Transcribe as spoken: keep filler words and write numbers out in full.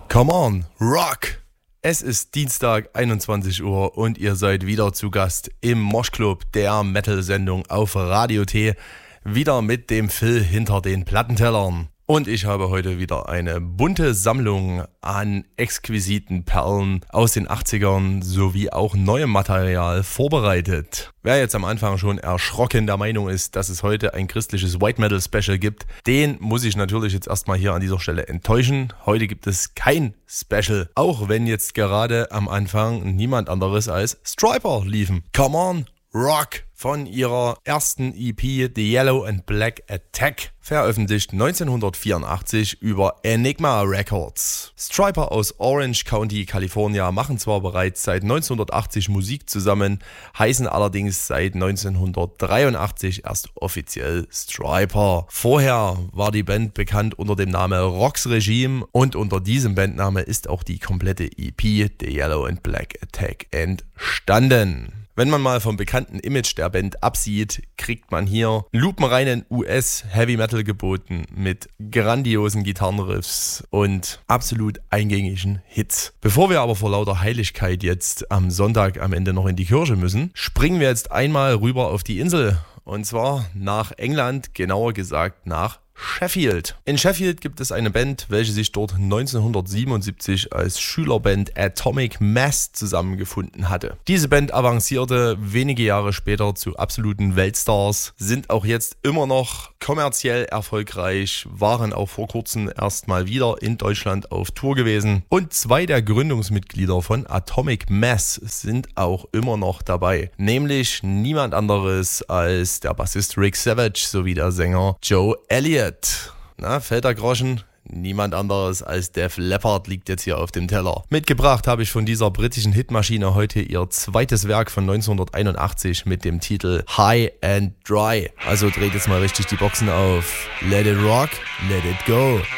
Come on, rock! Es ist Dienstag, einundzwanzig Uhr und ihr seid wieder zu Gast im Moshclub, der Metal-Sendung auf Radio T. Wieder mit dem Phil hinter den Plattentellern. Und ich habe heute wieder eine bunte Sammlung an exquisiten Perlen aus den achtzigern sowie auch neuem Material vorbereitet. Wer jetzt am Anfang schon erschrocken der Meinung ist, dass es heute ein christliches White Metal Special gibt, den muss ich natürlich jetzt erstmal hier an dieser Stelle enttäuschen. Heute gibt es kein Special, auch wenn jetzt gerade am Anfang niemand anderes als Stryper liefen. Come on, rock! Von ihrer ersten E P The Yellow and Black Attack, veröffentlicht neunzehnhundertvierundachtzig über Enigma Records. Stryper aus Orange County, California, machen zwar bereits seit neunzehnhundertachtzig Musik zusammen, heißen allerdings seit neunzehnhundertdreiundachtzig erst offiziell Stryper. Vorher war die Band bekannt unter dem Namen Rox Regime und unter diesem Bandname ist auch die komplette E P The Yellow and Black Attack entstanden. Wenn man mal vom bekannten Image der Band absieht, kriegt man hier lupenreinen U S-Heavy Metal geboten mit grandiosen Gitarrenriffs und absolut eingängigen Hits. Bevor wir aber vor lauter Heiligkeit jetzt am Sonntag am Ende noch in die Kirche müssen, springen wir jetzt einmal rüber auf die Insel. Und zwar nach England, genauer gesagt nach Sheffield. In Sheffield gibt es eine Band, welche sich dort neunzehnhundertsiebenundsiebzig als Schülerband Atomic Mass zusammengefunden hatte. Diese Band avancierte wenige Jahre später zu absoluten Weltstars, sind auch jetzt immer noch kommerziell erfolgreich, waren auch vor kurzem erstmal wieder in Deutschland auf Tour gewesen und zwei der Gründungsmitglieder von Atomic Mass sind auch immer noch dabei, nämlich niemand anderes als der Bassist Rick Savage sowie der Sänger Joe Elliott. Na, fällt der Groschen? Niemand anderes als Def Leppard liegt jetzt hier auf dem Teller. Mitgebracht habe ich von dieser britischen Hitmaschine heute ihr zweites Werk von neunzehnhunderteinundachtzig mit dem Titel High and Dry. Also dreht jetzt mal richtig die Boxen auf. Let it rock, let it go.